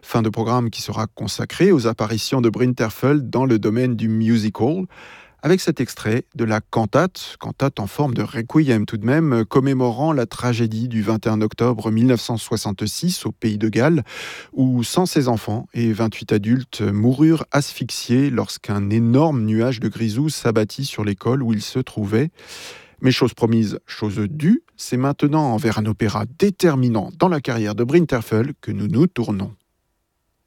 Fin de programme qui sera consacrée aux apparitions de Brinterfeld dans le domaine du musical, avec cet extrait de la cantate en forme de requiem tout de même, commémorant la tragédie du 21 octobre 1966 au Pays de Galles, où 116 enfants et 28 adultes moururent asphyxiés lorsqu'un énorme nuage de grisou s'abattit sur l'école où ils se trouvaient. Mais chose promise, chose due, c'est maintenant envers un opéra déterminant dans la carrière de Brinterfeld que nous nous tournons.